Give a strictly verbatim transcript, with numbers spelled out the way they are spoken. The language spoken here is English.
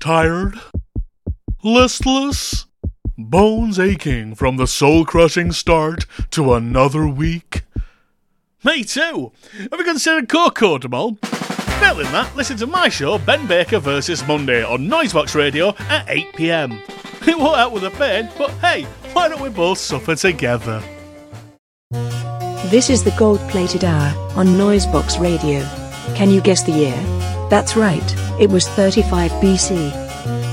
Tired? Listless? Bones aching from the soul-crushing start to another week? Me too. Have you considered Coco tomorrow? Failing that, listen to my show Ben Baker versus Monday on Noisebox Radio at eight p m. It won't help with the pain, but hey, why don't we both suffer together? This is the gold-plated hour on Noisebox Radio. Can you guess the year? That's right, it was thirty-five B C.